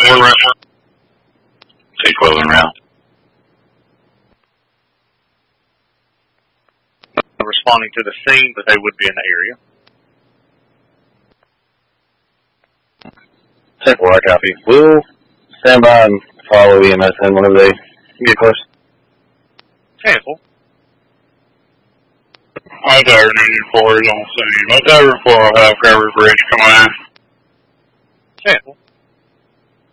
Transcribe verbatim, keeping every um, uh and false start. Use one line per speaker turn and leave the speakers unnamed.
Take twelve en route.
Responding to the scene, but they would be in the area.
ten four, I copy. We'll stand by and follow E M S in whenever they get close.
ten four.
My Tiger ninety-four is on scene. My Tiger four will have coverage bridge come in.
ten four.